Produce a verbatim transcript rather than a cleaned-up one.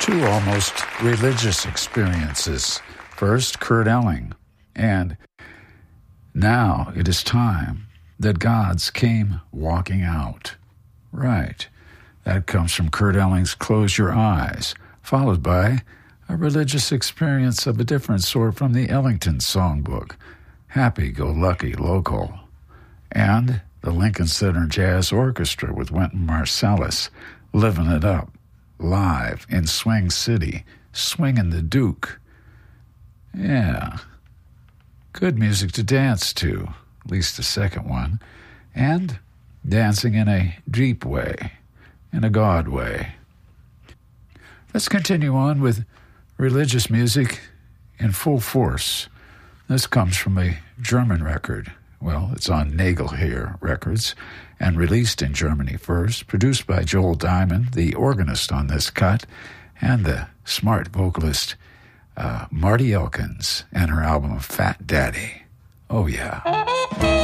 two almost religious experiences. First, Kurt Elling, and now it is time that gods came walking out. Right. That comes from Kurt Elling's Close Your Eyes, followed by a religious experience of a different sort from the Ellington Songbook, Happy-Go-Lucky Local, and the Lincoln Center Jazz Orchestra with Wynton Marsalis, Living It Up, live in Swing City, Swingin' the Duke. Yeah, good music to dance to, at least the second one, and dancing in a deep way, in a God way. Let's continue on with religious music in full force. This comes from a German record. Well, it's on Nagelhair Records and released in Germany first, produced by Joel Diamond, the organist on this cut, and the smart vocalist uh, Marty Elkins and her album Fat Daddy. Oh, yeah.